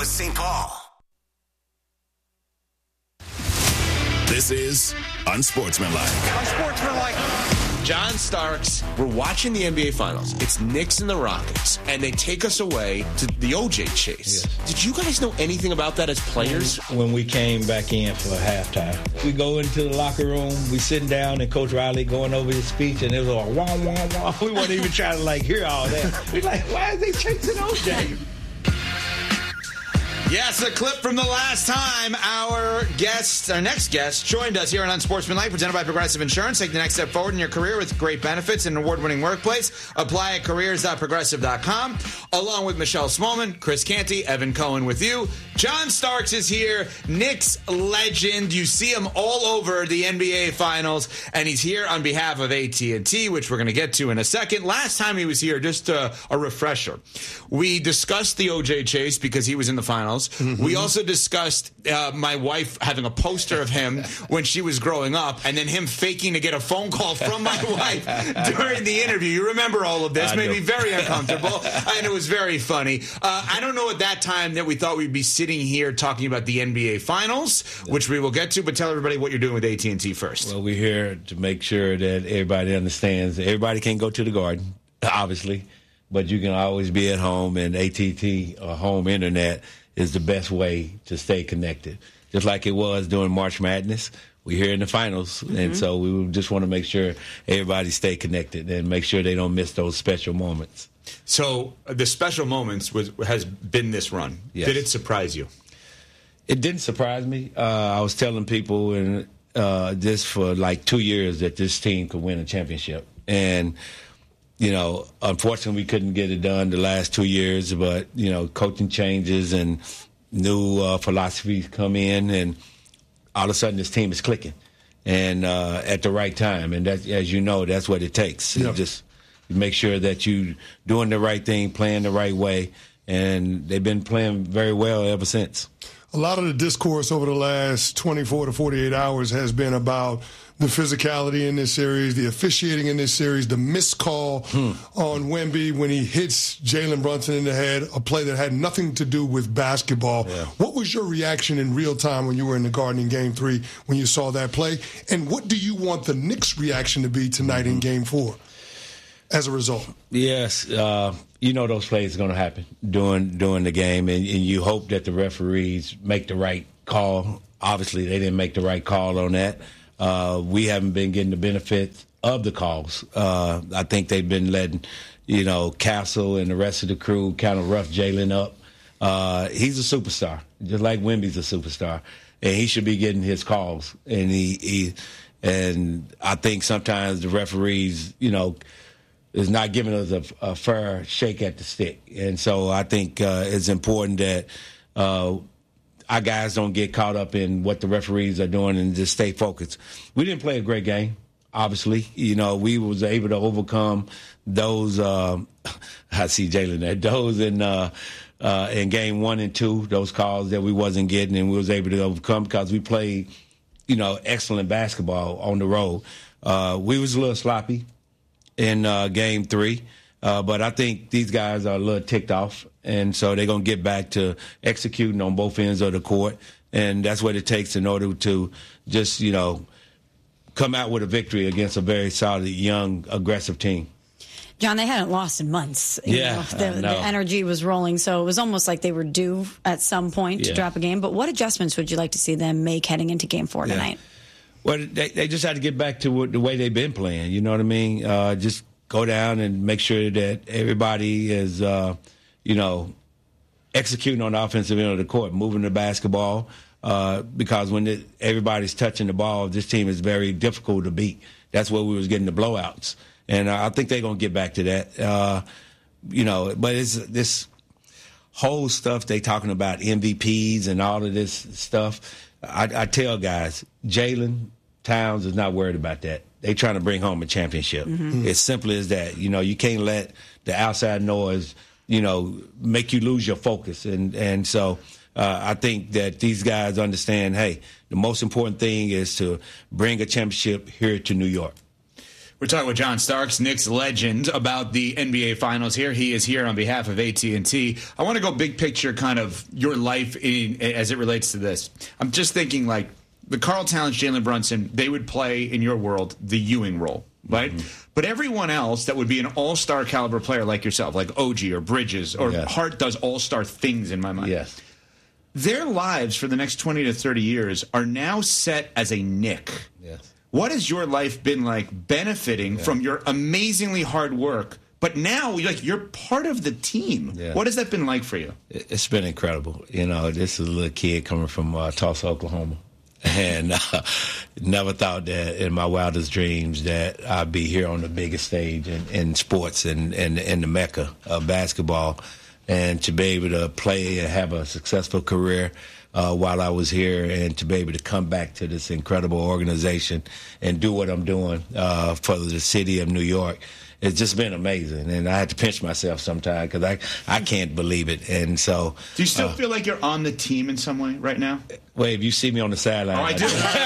Minneapolis, St. Paul. This is Unsportsmanlike. Unsportsmanlike. John Starks, we're watching the NBA Finals. It's Knicks and the Rockets, and they take us away to the OJ chase. Yes. Did you guys know anything about that as players? When we came back in for halftime, we go into the locker room, we sitting down, and Coach Riley going over his speech, and it was all wah, wah, wah. We weren't even trying to, hear all that. We're like, why are they chasing OJ? Yes, a clip from the last time our next guest, joined us here on Unsportsmanlike, presented by Progressive Insurance. Take the next step forward in your career with great benefits and an award-winning workplace. Apply at careers.progressive.com. Along with Michelle Smallman, Chris Canty, Evan Cohen with you. John Starks is here, Knicks legend. You see him all over the NBA Finals, and he's here on behalf of AT&T, which we're going to get to in a second. Last time he was here, just a refresher. We discussed the OJ chase because he was in the Finals. Mm-hmm. We also discussed my wife having a poster of him when she was growing up, and then him faking to get a phone call from my wife during the interview. You remember all of this. Made me very uncomfortable, and it was very funny. I don't know at that time that we thought we'd be sitting here talking about the NBA Finals, which we will get to, but tell everybody what you're doing with AT&T first. Well, we're here to make sure that everybody understands. Everybody can't go to the Garden, obviously, but you can always be at home, and AT&T or home internet is the best way to stay connected. Just like it was during March Madness, we're here in the finals, and so we just want to make sure everybody stay connected and make sure they don't miss those special moments. So the special moments has been this run. Yes. Did it surprise you? It didn't surprise me. I was telling people this for 2 years that this team could win a championship. And unfortunately, we couldn't get it done the last 2 years, but, coaching changes and new philosophies come in, and all of a sudden this team is clicking and at the right time. And that, as you know, that's what it takes. Yep. Just make sure that you're doing the right thing, playing the right way, and they've been playing very well ever since. A lot of the discourse over the last 24 to 48 hours has been about the physicality in this series, the officiating in this series, the missed call on Wemby when he hits Jalen Brunson in the head, a play that had nothing to do with basketball. Yeah. What was your reaction in real time when you were in the Garden in Game 3 when you saw that play? And what do you want the Knicks' reaction to be tonight in Game 4 as a result? Yes, those plays are going to happen during the game, and you hope that the referees make the right call. Obviously, they didn't make the right call on that. We haven't been getting the benefit of the calls. I think they've been letting, Castle and the rest of the crew kind of rough Jalen up. He's a superstar, just like Wemby's a superstar, and he should be getting his calls. And and I think sometimes the referees, is not giving us a fair shake at the stick. And so I think it's important that our guys don't get caught up in what the referees are doing and just stay focused. We didn't play a great game, obviously. We was able to overcome those, I see Jalen there, those in Game 1 and 2, those calls that we wasn't getting, and we was able to overcome because we played, excellent basketball on the road. We was a little sloppy in Game 3. But I think these guys are a little ticked off, and so they're going to get back to executing on both ends of the court, and that's what it takes in order to just, come out with a victory against a very solid, young, aggressive team. John, they hadn't lost in months. The energy was rolling, so it was almost like they were due at some point to drop a game. But what adjustments would you like to see them make heading into Game 4 tonight? Well, they just had to get back to the way they've been playing, you know what I mean? Just go down and make sure that everybody is, executing on the offensive end of the court, moving the basketball, because when everybody's touching the ball, this team is very difficult to beat. That's where we was getting the blowouts. And I think they're going to get back to that. But it's this whole stuff they talking about, MVPs and all of this stuff. I tell guys, Jalen Towns is not worried about that. They trying to bring home a championship. Mm-hmm. It's simple as that. You can't let the outside noise, make you lose your focus. And so I think that these guys understand, hey, the most important thing is to bring a championship here to New York. We're talking with John Starks, Knicks legend, about the NBA Finals here. He is here on behalf of AT&T. I want to go big picture, kind of your life as it relates to this. I'm just thinking, like, the Karl Towns, Jalen Brunson, they would play, in your world, the Ewing role, right? Mm-hmm. But everyone else that would be an all-star caliber player like yourself, like OG or Bridges, or Hart does all-star things in my mind. Yes. Their lives for the next 20 to 30 years are now set as a Knick. Yes. What has your life been like benefiting from your amazingly hard work? But now, you're part of the team. Yeah. What has that been like for you? It's been incredible. You know, this is a little kid coming from Tulsa, Oklahoma. And never thought that in my wildest dreams that I'd be here on the biggest stage in sports and the mecca of basketball, and to be able to play and have a successful career while I was here, and to be able to come back to this incredible organization and do what I'm doing for the city of New York. It's just been amazing, and I had to pinch myself sometimes because I can't believe it. And so, do you still feel like you're on the team in some way right now? Well, if you see me on the sideline, I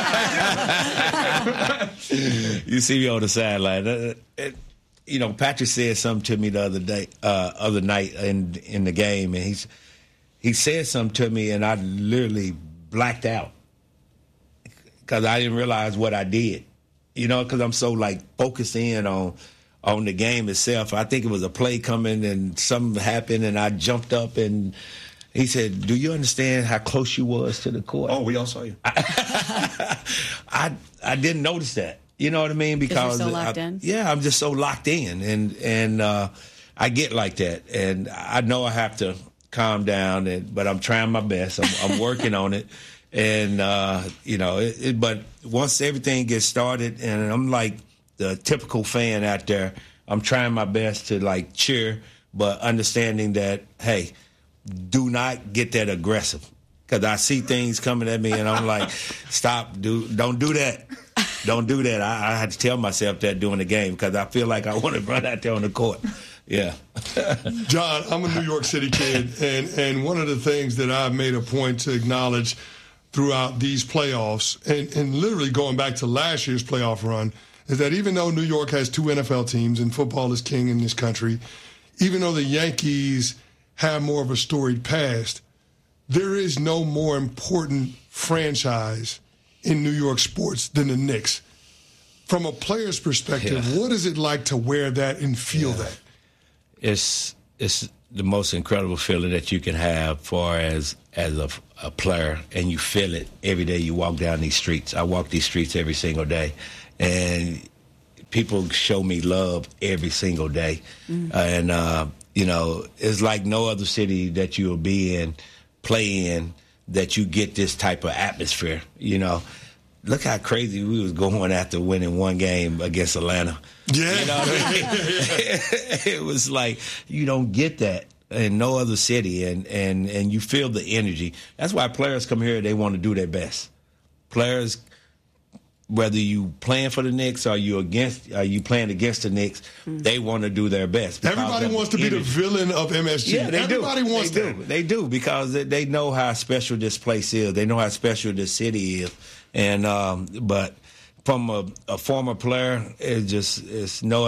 do. You see me on the sideline. You know, Patrick said something to me the other night in the game, and he said something to me, and I literally blacked out because I didn't realize what I did. You know, because I'm so focused in on the game itself. I think it was a play coming and something happened and I jumped up and he said, "Do you understand how close you was to the court?" Oh, we all saw you. I didn't notice that. You know what I mean? Because you're so locked in? Yeah, I'm just so locked in, and I get like that, and I know I have to calm down, but I'm trying my best. I'm working on it, and but once everything gets started, and I'm like the typical fan out there, I'm trying my best to cheer, but understanding that, hey, do not get that aggressive, because I see things coming at me and I'm like, stop, don't do that. Don't do that. I had to tell myself that during the game because I feel like I want to run out there on the court. Yeah. John, I'm a New York City kid, and one of the things that I've made a point to acknowledge throughout these playoffs, and literally going back to last year's playoff run, is that even though New York has 2 NFL teams and football is king in this country, even though the Yankees have more of a storied past, there is no more important franchise in New York sports than the Knicks. From a player's perspective, what is it like to wear that and feel that? It's the most incredible feeling that you can have far as a player, and you feel it every day you walk down these streets. I walk these streets every single day, and people show me love every single day. And, it's like no other city that you'll be in, play in, that you get this type of atmosphere. You know, look how crazy we was going after winning one game against Atlanta. Yeah. You know what I mean? It was like you don't get that in no other city, and you feel the energy. That's why players come here, they want to do their best. Players, whether you playing for the Knicks or you playing against the Knicks, they want to do their best. Everybody wants to be the villain of MSG. Yeah, Everybody wants that. They do, because they know how special this place is. They know how special this city is. And but from a former player, it's no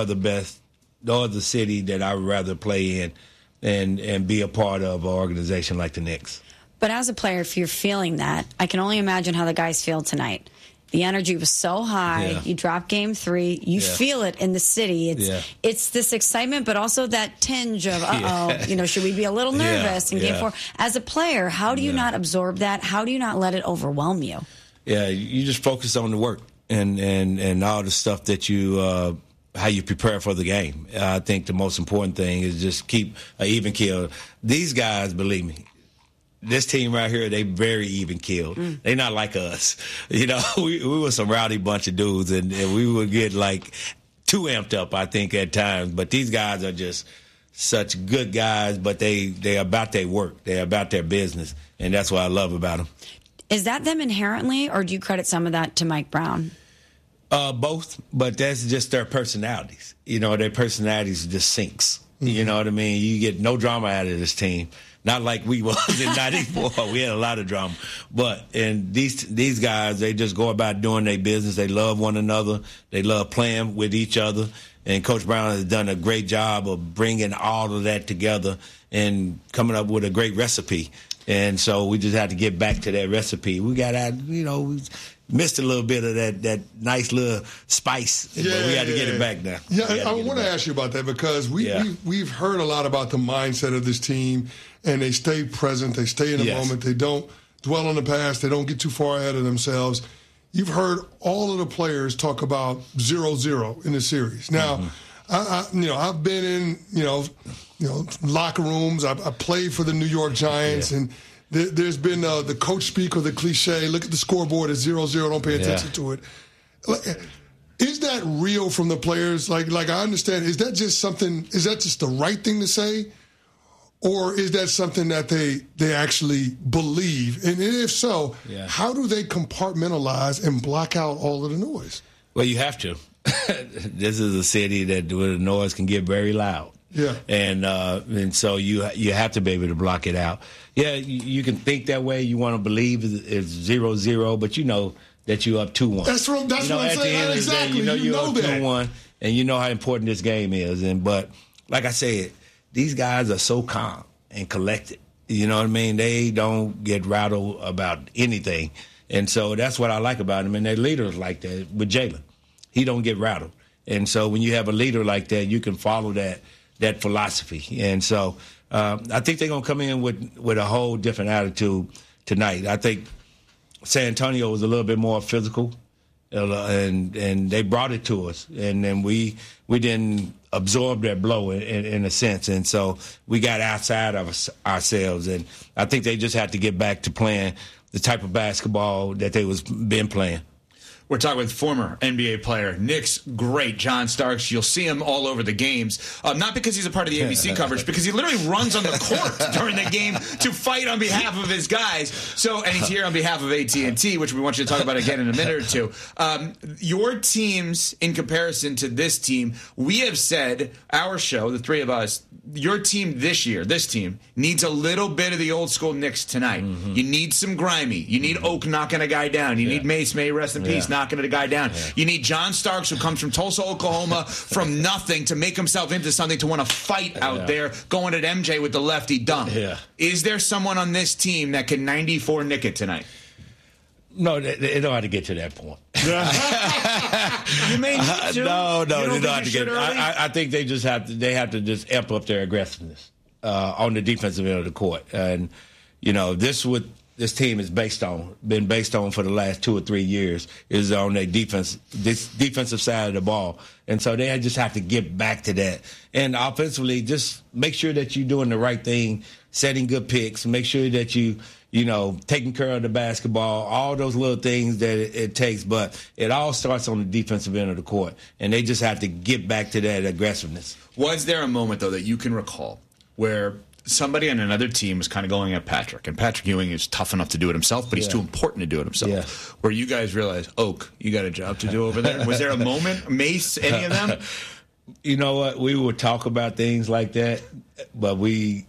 other city that I would rather play in and be a part of an organization like the Knicks. But as a player, if you're feeling that, I can only imagine how the guys feel tonight. The energy was so high. Yeah. You drop game 3. You feel it in the city. It's this excitement, but also that tinge of, should we be a little nervous in game 4? As a player, how do you not absorb that? How do you not let it overwhelm you? Yeah, you just focus on the work and all the stuff that you how you prepare for the game. I think the most important thing is just keep an even keel. These guys, believe me, this team right here, they very even keeled. They not like us. You know, we were some rowdy bunch of dudes, and we would get too amped up, I think, at times. But these guys are just such good guys, but they're about their work. They're about their business, and that's what I love about them. Is that them inherently, or do you credit some of that to Mike Brown? Both, but that's just their personalities. You know, their personalities just sinks. You know what I mean? You get no drama out of this team. Not like we was in '94. We had a lot of drama. And these guys, they just go about doing their business. They love one another. They love playing with each other. And Coach Brown has done a great job of bringing all of that together and coming up with a great recipe. And so we just had to get back to that recipe. We got out, we missed a little bit of that nice little spice, but we had to get it back now. Yeah, I want to ask you about that because we've heard a lot about the mindset of this team, and they stay present, they stay in the moment, they don't dwell on the past, they don't get too far ahead of themselves. You've heard all of the players talk about 0-0 in the series. Now, I've been in locker rooms. I played for the New York Giants, and there's been the coach speak or the cliche, look at the scoreboard, it's 0-0, don't pay attention to it. Is that real from the players? Like I understand, is that just the right thing to say? Or is that something that they actually believe? And if so, how do they compartmentalize and block out all of the noise? Well, you have to. This is a city where the noise can get very loud. Yeah. And so you have to be able to block it out. Yeah, you can think that way. You want to believe it's 0-0, but you know that you're up 2-1. That's what I'm saying. Exactly. You're up 2-1, and you know how important this game is. But like I said, these guys are so calm and collected. You know what I mean? They don't get rattled about anything. And so that's what I like about them. And their leaders like that with Jalen. He don't get rattled. And so when you have a leader like that, you can follow that philosophy. And so I think they're going to come in with a whole different attitude tonight. I think San Antonio was a little bit more physical, and they brought it to us. And then we didn't absorb that blow in a sense. And so we got outside of ourselves. And I think they just have to get back to playing the type of basketball that they was been playing. We're talking with former NBA player, Knicks great John Starks. You'll see him all over the games, not because he's a part of the ABC coverage, because he literally runs on the court during the game to fight on behalf of his guys. And he's here on behalf of AT&T, which we want you to talk about again in a minute or two. Your teams, in comparison to this team, we have said, our show, the three of us, your team this team, needs a little bit of the old school Knicks tonight. Mm-hmm. You need some grimy. You need Oak knocking a guy down. You need Mace, may rest in peace, knocking a guy down. Yeah. You need John Starks, who comes from Tulsa, Oklahoma, from nothing to make himself into something, to want to fight out there, going at MJ with the lefty dunk. Yeah. Is there someone on this team that can 94 Nick it tonight? No, they know how to get to that point. You may need to. No, they know how to get. I think they have to just amp up their aggressiveness on the defensive end of the court, and this team is been based on for the last 2 or 3 years is on their defensive side of the ball, and so they just have to get back to that. And offensively, just make sure that you're doing the right thing, setting good picks, make sure that taking care of the basketball, all those little things that it takes. But it all starts on the defensive end of the court, and they just have to get back to that aggressiveness. Was there a moment, though, that you can recall where somebody on another team was kind of going at Patrick, and Patrick Ewing is tough enough to do it himself, but he's too important to do it himself, where you guys realized, Oak, you got a job to do over there? Was there a moment? Mace, any of them? You know what? We would talk about things like that, but with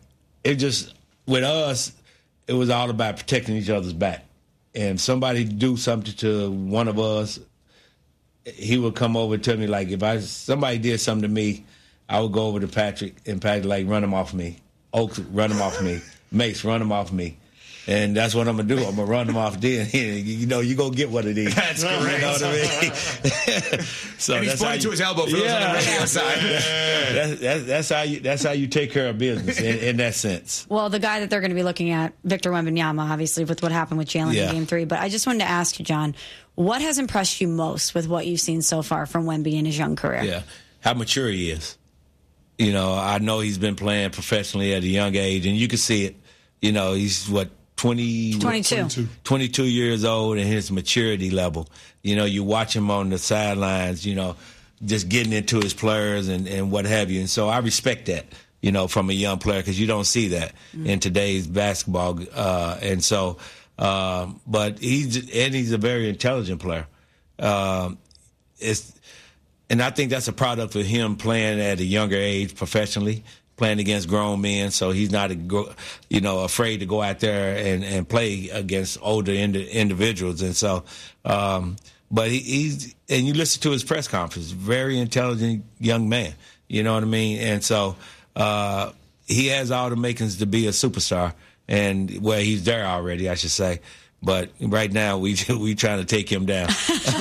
us, it was all about protecting each other's back. And somebody do something to one of us, he would come over and tell me, like, if somebody did something to me, I would go over to Patrick, and Patrick, like, run him off me. Oaks, run him off me. Mace, run him off me. And that's what I'm going to do. I'm going to run them off then. You go get what it is. That's correct. You know what I mean? So and he's pointing to his elbow for those on the radio side. That's how you take care of business in that sense. Well, the guy that they're going to be looking at, Victor Wembanyama, obviously, with what happened with Jalen in Game 3. But I just wanted to ask you, John, what has impressed you most with what you've seen so far from Wemby in his young career? Yeah, how mature he is. I know he's been playing professionally at a young age, and you can see it. He's 22 years old, and his maturity level. You watch him on the sidelines, just getting into his players and what have you. And so I respect that, from a young player, because you don't see that in today's basketball. But he's a very intelligent player. And I think that's a product of him playing at a younger age professionally, playing against grown men, so he's not afraid to go out there and play against older individuals. And so, but he's and you listen to his press conference, very intelligent young man. You know what I mean? And so he has all the makings to be a superstar, and he's there already, I should say. But right now, we trying to take him down.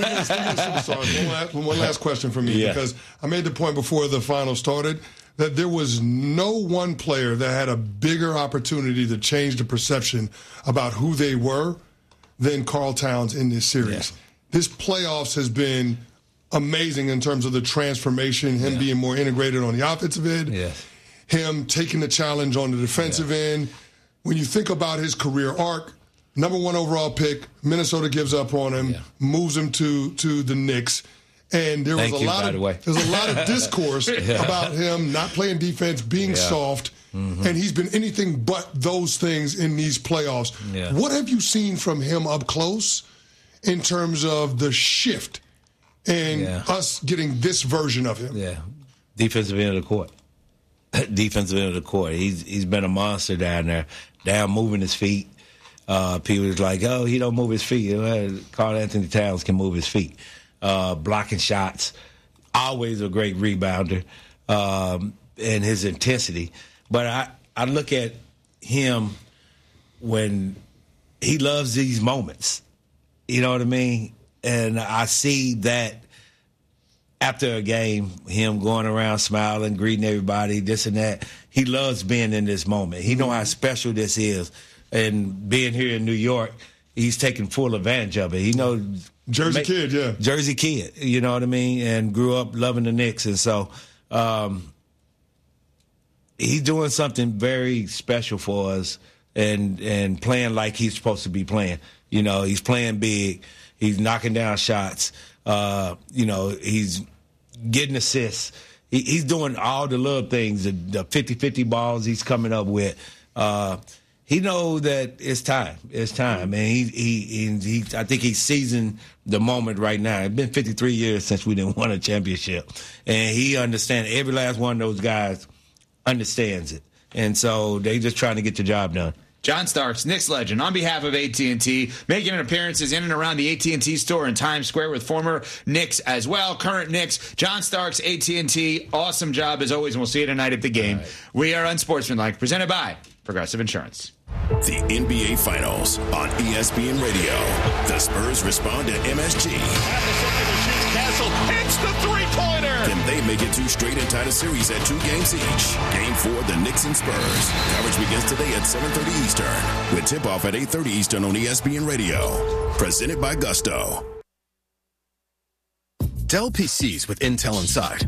One last question for me, because I made the point before the final started that there was no one player that had a bigger opportunity to change the perception about who they were than Karl Towns in this series. Yeah. This playoffs has been amazing in terms of the transformation, him being more integrated on the offensive end, him taking the challenge on the defensive end. When you think about his career arc, number 1 overall pick, Minnesota gives up on him, moves him to the Knicks. And there was there's a lot of discourse about him not playing defense, being soft, and he's been anything but those things in these playoffs. Yeah. What have you seen from him up close in terms of the shift and us getting this version of him? Yeah, defensive end of the court. Defensive end of the court. He's been a monster down there, moving his feet. People was like, oh, he don't move his feet. Karl Anthony Towns can move his feet. Blocking shots, always a great rebounder, and his intensity. But I look at him when he loves these moments. You know what I mean? And I see that after a game, him going around smiling, greeting everybody, this and that. He loves being in this moment. He know how special this is. And being here in New York, he's taking full advantage of it. He knows Jersey kid, you know what I mean? And grew up loving the Knicks. And so he's doing something very special for us and playing like he's supposed to be playing. You know, he's playing big. He's knocking down shots. He's getting assists. He's doing all the little things, the 50-50 balls he's coming up with. He knows that it's time. It's time, and he I think he's seizing the moment right now. It's been 53 years since we didn't win a championship, and he understands. Every last one of those guys understands it, and so they just trying to get the job done. John Starks, Knicks legend, on behalf of AT&T, making appearances in and around the AT&T store in Times Square with former Knicks as well, current Knicks. John Starks, AT&T, awesome job as always, and we'll see you tonight at the game. Right. We are Unsportsmanlike, presented by Progressive Insurance. The NBA Finals on ESPN Radio. The Spurs respond to MSG. Castle hits the three-pointer. Can they make it 2 straight and tie the series at 2 games each? Game 4, the Knicks and Spurs. Coverage begins today at 7:30 Eastern. With tip-off at 8:30 Eastern on ESPN Radio. Presented by Gusto. Dell PCs with Intel inside